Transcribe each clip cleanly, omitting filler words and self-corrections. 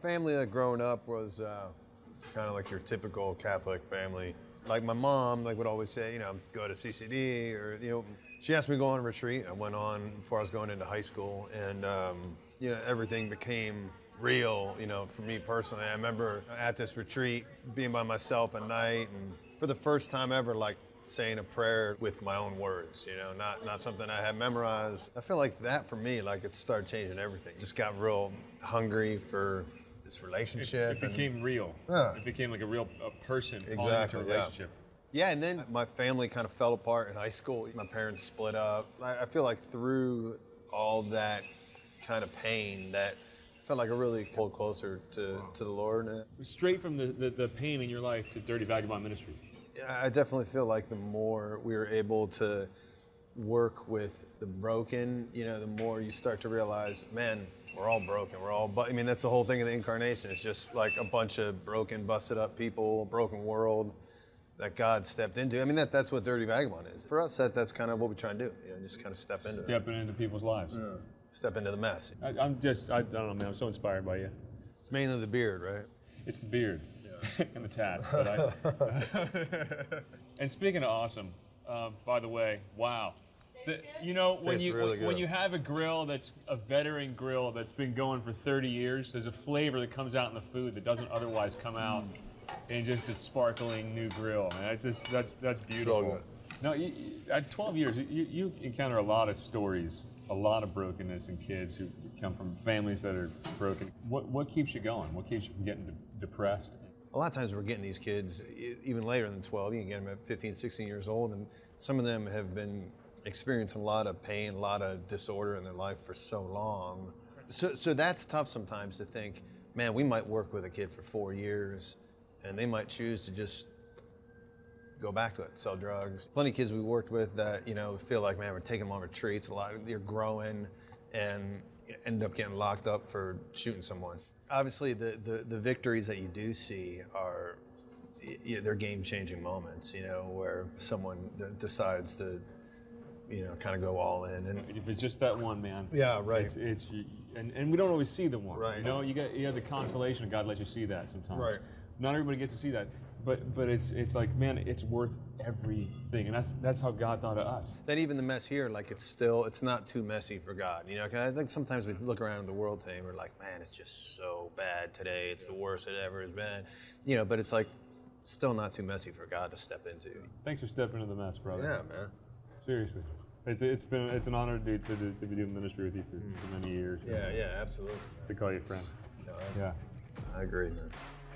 family growing up was kind of like your typical Catholic family. Like my mom would always say, go to CCD, or, she asked me to go on a retreat. I went on before I was going into high school, and, everything became real, for me personally. I remember at this retreat being by myself at night, and for the first time ever, saying a prayer with my own words, not something I had memorized. I feel like that for me, it started changing everything. Just got real hungry for this relationship. It became real. Yeah. It became like a person calling Exactly, into a relationship. Yeah, and then my family kind of fell apart in high school. My parents split up. I feel like through all that kind of pain, that felt like I really pulled closer to the Lord. Straight from the pain in your life to Dirty Vagabond Ministries. Yeah, I definitely feel like the more we were able to work with the broken, the more you start to realize, man, we're all broken. That's the whole thing of the incarnation. It's just like a bunch of broken, busted up people, broken world that God stepped into. That's what Dirty Vagabond is. For us, that's kind of what we try and do. Just kind of step into it. Stepping into people's lives. Yeah. Step into the mess. I don't know, man. I'm so inspired by you. It's mainly the beard, right? It's the beard. And the tats. And speaking of awesome, by the way, wow. When you have a grill that's a veteran grill that's been going for 30 years, there's a flavor that comes out in the food that doesn't otherwise come out in just a sparkling new grill. Man, that's beautiful. Now, at 12 years, you encounter a lot of stories, a lot of brokenness in kids who come from families that are broken. What keeps you going? What keeps you from getting depressed? A lot of times we're getting these kids even later than 12. You can get them at 15, 16 years old, and some of them have been experiencing a lot of pain, a lot of disorder in their life for so long. So that's tough sometimes to think, man, we might work with a kid for 4 years, and they might choose to just go back to it, sell drugs. Plenty of kids we worked with that, feel like, man, we're taking them on retreats. A lot, they're growing and end up getting locked up for shooting someone. Obviously, the victories that you do see are, they're game-changing moments, where someone decides to, kind of go all in. And if it's just that one, man. Yeah, right. And we don't always see the one. Right. You have the consolation of God let you see that sometimes. Right. Not everybody gets to see that, but it's like, man, it's worth everything, and that's how God thought of us. That even the mess here, it's not too messy for God, 'cause I think sometimes we look around in the world today and we're like, man, it's just so bad today. It's the worst it ever has been, but it's still not too messy for God to step into. Thanks for stepping into the mess, brother. Yeah, man. Seriously, it's an honor to be doing ministry with you for many years. Yeah, absolutely. Man. To call you a friend. No, I agree, man.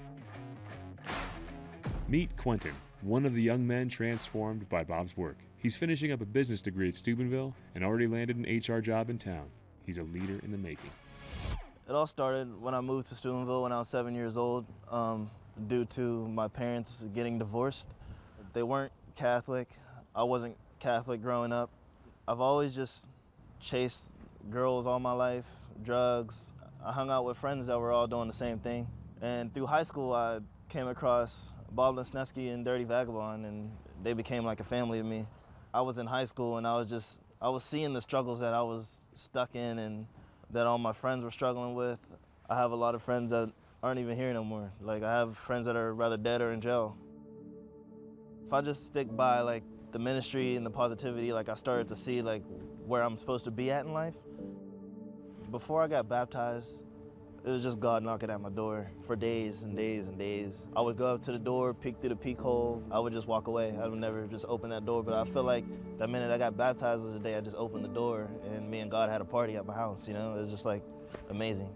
Meet Quentin, one of the young men transformed by Bob's work. He's finishing up a business degree at Steubenville and already landed an HR job in town. He's a leader in the making. It all started when I moved to Steubenville when I was 7 years old, due to my parents getting divorced. They weren't Catholic. I wasn't Catholic growing up. I've always just chased girls all my life, drugs. I hung out with friends that were all doing the same thing. And through high school, I came across Bob Lesniewski and Dirty Vagabond, and they became like a family to me. I was in high school, and I was seeing the struggles that I was stuck in and that all my friends were struggling with. I have a lot of friends that aren't even here no more. I have friends that are rather dead or in jail. If I just stick by the ministry and the positivity, I started to see where I'm supposed to be at in life. Before I got baptized, it was just God knocking at my door for days and days and days. I would go up to the door, peek through the peek hole. I would just walk away. I would never just open that door. But I feel like that minute I got baptized was the day I just opened the door, and me and God had a party at my house. It was just amazing.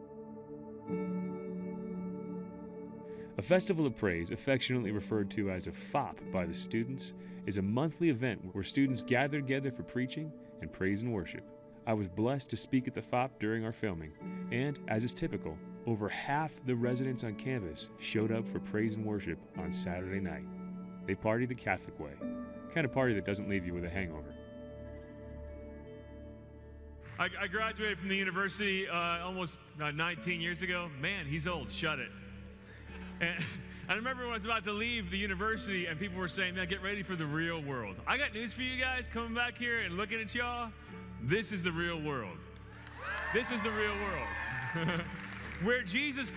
A Festival of Praise, affectionately referred to as a FOP by the students, is a monthly event where students gather together for preaching and praise and worship. I was blessed to speak at the FOP during our filming, and, as is typical, over half the residents on campus showed up for praise and worship on Saturday night. They partied the Catholic way, the kind of party that doesn't leave you with a hangover. I graduated from the university almost 19 years ago. Man, he's old, shut it. And I remember when I was about to leave the university and people were saying, man, get ready for the real world. I got news for you guys coming back here and looking at y'all. This is the real world. This is the real world. Where Jesus